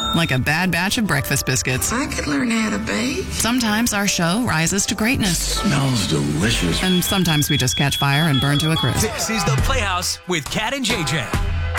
like a bad batch of breakfast biscuits. I could learn how to bake. Sometimes our show rises to greatness. Smells delicious. And sometimes we just catch fire and burn to a crisp. This is The Playhouse with Kat and JJ.